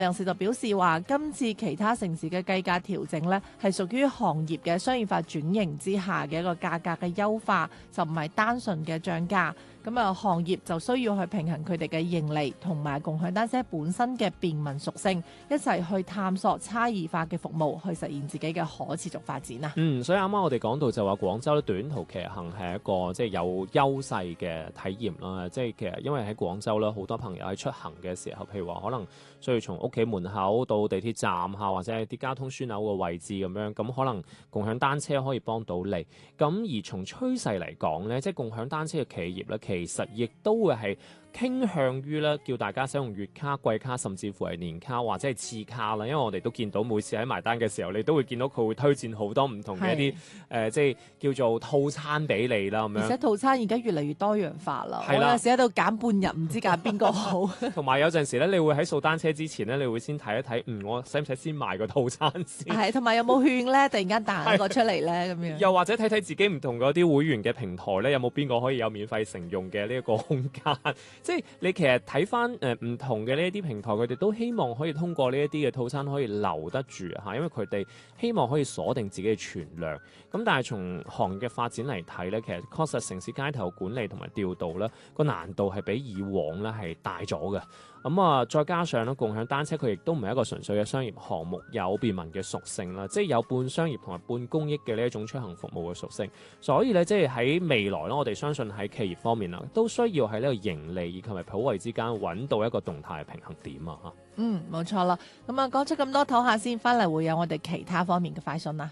人士就表示話，今次其他城市嘅計價調整呢，係屬於行業嘅商業化轉型之下嘅一個價格嘅優化，就唔係單純嘅漲價。咁啊，行業就需要去平衡佢哋嘅盈利同埋共享單車本身嘅便民屬性，一齊去探索差異化嘅服務，去實現自己嘅可持續發展啊。 所以啱啱我哋講到就話廣州咧短途騎行係一個即係有優勢嘅體驗啦。即係其實因為喺廣州咧，好多朋友喺出行嘅時候，譬如話可能需要從屋企門口到地鐵站嚇，或者係啲交通樞紐嘅位置咁樣，咁可能共享單車可以幫到你。咁而從趨勢嚟講咧，即係共享單車嘅企業咧，其實亦都會係傾向於咧叫大家使用月卡、季卡，甚至乎係年卡或者係次卡啦。因為我哋都見到每次喺埋單嘅時候，你都會見到佢會推薦好多唔同嘅一啲即係叫做套餐俾你啦咁樣。 而且套餐而家越嚟越多樣化啦。 係啦， 我有時喺度揀半日，唔知揀邊個好。 同埋有陣時咧，你會喺掃單車之前咧，你會先睇一睇，我使唔使先買個套餐先？ 係，同埋有冇券咧？突然間彈一個出嚟咧，咁樣。 又或者睇睇自己唔同嗰啲會員嘅平台咧，有冇邊個可以有免費乘用嘅呢一個空間？即係你其實睇翻唔同嘅呢一啲平台，佢哋都希望可以通過呢一啲嘅套餐可以留得住嚇，因為佢哋希望可以鎖定自己嘅存量。咁但係從行業嘅發展嚟睇咧，其實確實城市街頭管理同埋調度咧個難度係比以往咧係大咗嘅。再加上咧共享單車佢亦都唔係一個純粹嘅商業項目，有便民嘅屬性啦，即係有半商業同埋半公益嘅呢一種出行服務嘅屬性。所以咧，即係喺未來咧，我哋相信喺企業方面啦，都需要喺呢個盈利以及係普惠之間揾到一個動態嘅平衡點啊！嚇， 冇錯啦。咁講出咁多，唞下先，翻嚟會有我哋其他方面嘅快訊啦。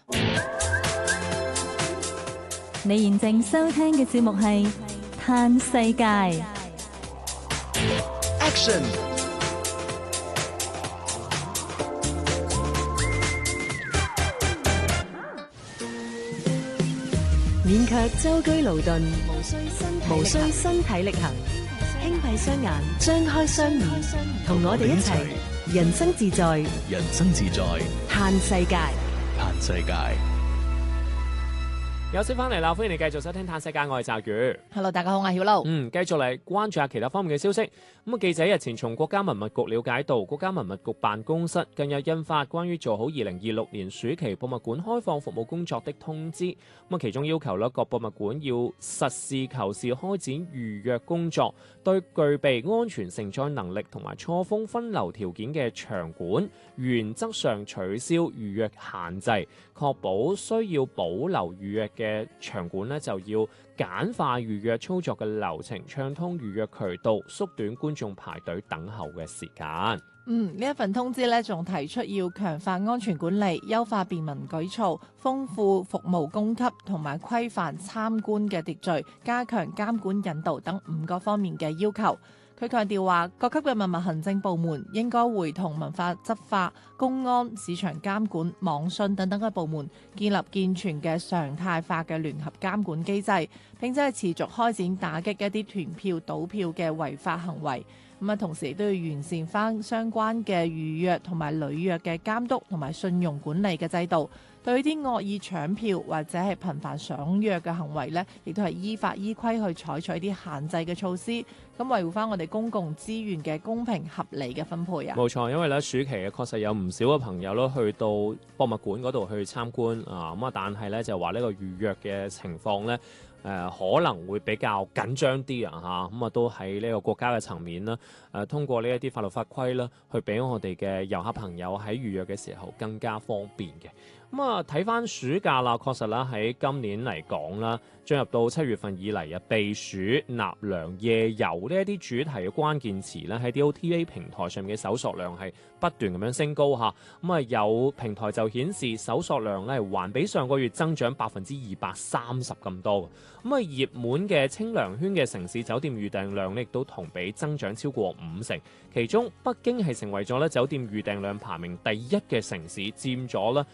你現正收聽嘅節目係《嘆世界》。 Action！ 免卻舟車勞頓，無需身體力行，輕閉雙眼，張開雙耳，同我哋一齊人生自在， 人生自在， 嘆世界， 嘆世界。 有先翻嚟啦，歡迎你繼續收聽《嘆世界》，我係澤宇。 Hello， 大家好，我係曉露。 繼續嚟關注下其他方面嘅消息。記者日前從國家文物局了解到，國家文物局辦公室近日印發關於做好2026年暑期博物館開放服務工作的通知。其中要求各博物館要實事求是開展預約工作，對具備安全承載能力同埋錯峰分流條件嘅場館，原則上取消預約限制，確保需要保留預約嘅場館呢，就要簡化預約操作嘅流程，暢通預約渠道，縮短觀眾排隊等候嘅時間。 呢一份通知咧，仲提出要強化安全管理、優化便民舉措、豐富服務供給同埋規範參觀嘅秩序、加強監管引導等5個方面嘅要求。佢強調話，各級嘅文物行政部門應該會同文化執法、公安、市場監管、網信等等嘅部門建立健全嘅常態化嘅聯合監管機制，並且係持續開展打擊一啲團票倒票嘅違法行為。同時亦都要完善翻相關嘅預約同埋履約嘅監督同埋信用管理嘅制度。對啲惡意搶票或者係頻繁爽約嘅行為呢，亦都係依法依規去採取啲限制嘅措施，咁維護翻我哋公共資源嘅公平合理嘅分配啊！ 冇錯，因為咧暑期確實有唔少嘅朋友咯去到博物館嗰度去參觀啊，但係咧就話呢個預約嘅情況咧。可能會比較緊張啲啊，都喺呢個國家嘅層面啦，通過呢一啲法律法規啦，去俾我哋嘅遊客朋友喺預約嘅時候更加方便嘅。睇翻暑假啦，確實啦喺今年嚟講啦，進入到7月份以嚟啊，避暑、納涼、夜遊呢一啲主題嘅關鍵詞咧，喺 DOTA 平台上面嘅搜索量係不斷咁樣升高嚇。有平台就顯示搜索量咧還比上個月增長230%咁多。熱門嘅清涼圈嘅城市酒店預訂量亦都同比增長超過50%，其中北京係成為咗咧酒店預訂量排名第1嘅城市，佔咗咧暑期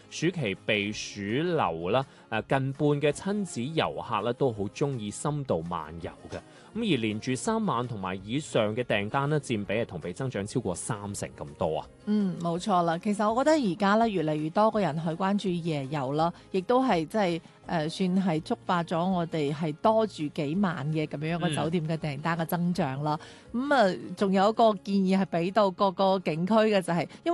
期避暑流啦，近半嘅親子遊客咧都好中意深度漫遊嘅。咁而連住3晚同埋以上嘅訂單咧，佔比係同比增長超過30%咁多啊！ 冇錯啦。其實我覺得而家咧越嚟越多個人去關注夜遊啦，亦都係即係算係觸發咗我哋係多住幾晚嘅咁樣嘅酒店嘅訂單嘅增長啦。仲有一個建議係俾到各個景區嘅就係、因為